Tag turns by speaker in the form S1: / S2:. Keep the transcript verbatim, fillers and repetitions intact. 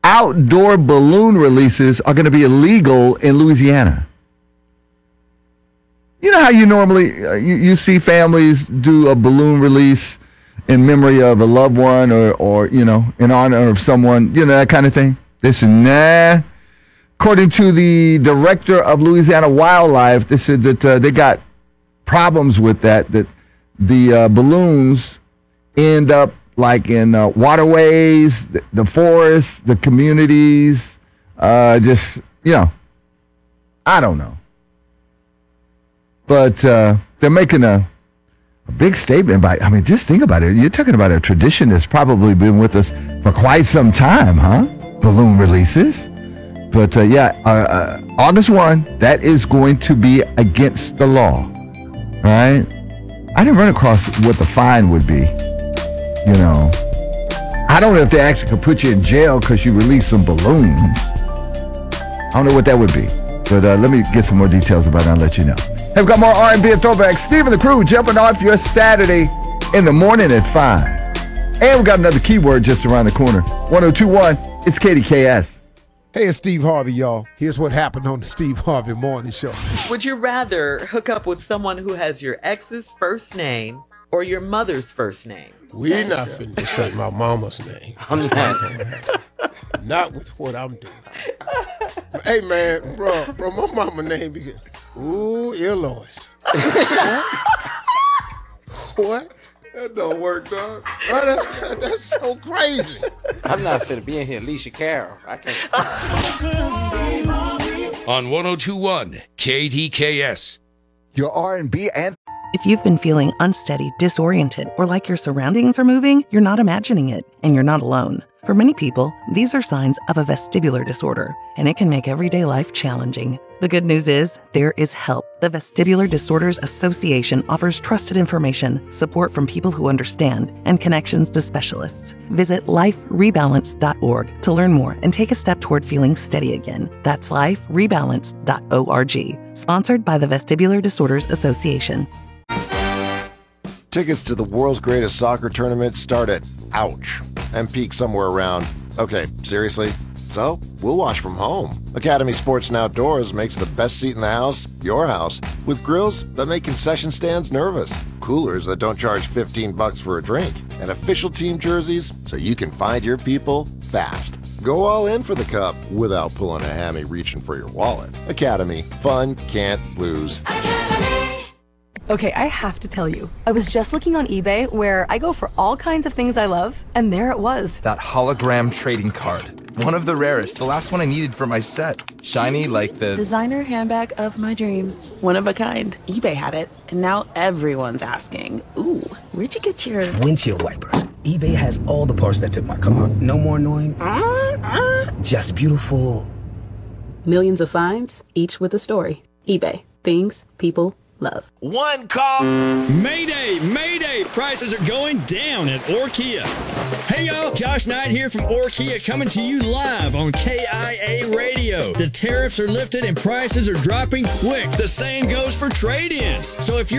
S1: outdoor balloon releases are going to be illegal in Louisiana. You know how you normally, uh, you, you see families do a balloon release in memory of a loved one or, or, you know, in honor of someone, you know, that kind of thing? They said, nah. According to the director of Louisiana Wildlife, they said that uh, they got problems with that, that the uh, balloons end up like in uh, waterways, the, the forests, the communities, uh, just, you know, I don't know. But uh, they're making a, a big statement by, I mean, just think about it. You're talking about a tradition that's probably been with us for quite some time, huh? Balloon releases. But uh, yeah, uh, uh, August first, that is going to be against the law, right? I didn't run across what the fine would be. You know, I don't know if they actually could put you in jail because you released some balloons. I don't know what that would be. But uh, let me get some more details about it and I'll let you know. Hey, we've got more R and B and throwbacks. Steve and the crew jumping off your Saturday in the morning at five. And we got another keyword just around the corner. one oh two one, it's K D K S.
S2: Hey, it's Steve Harvey, y'all. Here's what happened on the Steve Harvey Morning Show.
S3: Would you rather hook up with someone who has your ex's first name or your mother's first name?
S4: We not finna say my mama's name.
S3: I'm not.
S4: Not with what I'm doing. Hey, man, bro, bro, my mama name begin. Ooh, Eloise. What?
S2: That don't work, dog.
S4: Bro, that's, that's so crazy.
S5: I'm not finna be in here, Alicia Carroll. I can't.
S6: On one oh two one K D K S.
S1: Your R and B and...
S7: If you've been feeling unsteady, disoriented, or like your surroundings are moving, you're not imagining it, and you're not alone. For many people, these are signs of a vestibular disorder, and it can make everyday life challenging. The good news is, there is help. The Vestibular Disorders Association offers trusted information, support from people who understand, and connections to specialists. Visit life rebalance dot org to learn more and take a step toward feeling steady again. That's life rebalance dot org. Sponsored by the Vestibular Disorders Association.
S8: Tickets to the world's greatest soccer tournament start at ouch and peak somewhere around, okay, seriously? So, we'll watch from home. Academy Sports and Outdoors makes the best seat in the house your house, with grills that make concession stands nervous, coolers that don't charge fifteen bucks for a drink, and official team jerseys so you can find your people fast. Go all in for the cup without pulling a hammy reaching for your wallet. Academy. Fun can't lose.
S9: Okay, I have to tell you, I was just looking on eBay where I go for all kinds of things I love, and there it was.
S10: That hologram trading card. One of the rarest, the last one I needed for my set. Shiny like the...
S11: designer handbag of my dreams. One of a kind. eBay had it, and now everyone's asking, ooh, where'd you get your...
S12: windshield wipers. eBay has all the parts that fit my car. No more annoying. Uh, uh. Just beautiful.
S13: Millions of finds, each with a story. eBay. Things people love.
S14: One call. Mayday, mayday, prices are going down at Orkia. Hey y'all, Josh Knight here from Orkia coming to you live on K I A Radio. The tariffs are lifted and prices are dropping quick. The same goes for trade-ins. So if you're